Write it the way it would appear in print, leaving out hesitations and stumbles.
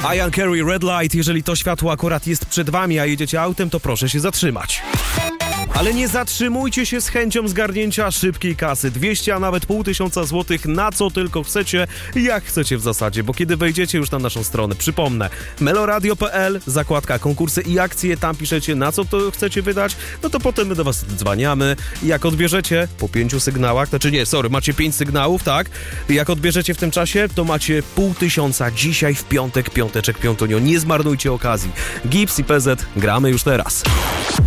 Ian Carey, Red Light. Jeżeli to światło akurat jest przed wami, a jedziecie autem, to proszę się zatrzymać. Ale nie zatrzymujcie się z chęcią zgarnięcia szybkiej kasy. 200, a nawet 500 złotych, na co tylko chcecie, jak chcecie w zasadzie, bo kiedy wejdziecie już na naszą stronę, przypomnę, meloradio.pl, zakładka konkursy i akcje, tam piszecie, na co to chcecie wydać, no to potem my do was dzwaniamy. Jak odbierzecie po 5 sygnałach, macie 5 sygnałów, tak? Jak odbierzecie w tym czasie, to macie 500 dzisiaj w piąteczek, piątunio. Nie zmarnujcie okazji. Gips i PZ, gramy już teraz.